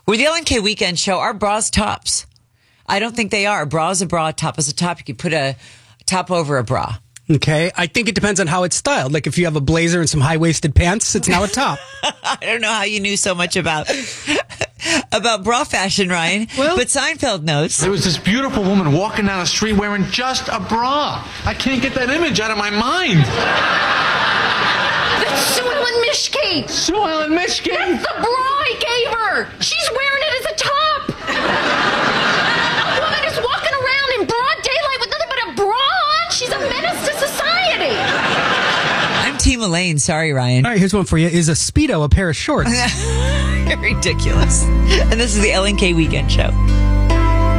With the Ellen K Weekend Show, are bras tops? I don't think they are. A bra is a bra, a top is a top. You could put a top over a bra. Okay. I think it depends on how it's styled. Like if you have a blazer and some high-waisted pants, it's now a top. I don't know how you knew so much about bra fashion, Ryan. Well, but Seinfeld knows. There was this beautiful woman walking down the street wearing just a bra. I can't get that image out of my mind. That's Sue Ellen Mishke. Sue Ellen Mishke? That's the bra I gave her. She's wearing it as a top. A woman is walking around in broad daylight with nothing but a bra on. She's a menace to society. I'm Team Elaine. Sorry, Ryan. All right, here's one for you. Is a Speedo a pair of shorts? Ridiculous. And this is the Ellen K Weekend Show.